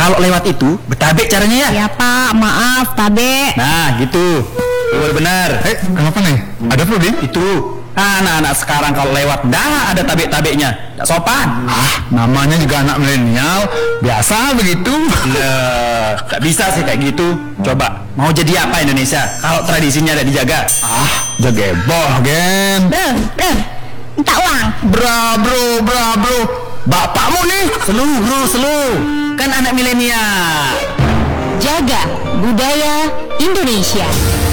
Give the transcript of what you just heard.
Kalau lewat itu, betabek caranya ya. Ya Pak, maaf, tabe. Nah, gitu. Benar. Kenapa nih? Ada perlu, Din? Itu. Anak-anak sekarang kalau lewat dah ada tabek-tabeknya. Tak sopan. Namanya juga anak milenial. Biasa begitu. Lah, tak bisa sih kayak gitu. Coba, mau jadi apa Indonesia kalau tradisinya tidak dijaga? Jageboh, Gen. Bro, minta uang. Bro. Bapakmu nih. Selu. Kan anak milenial. Jaga budaya Indonesia.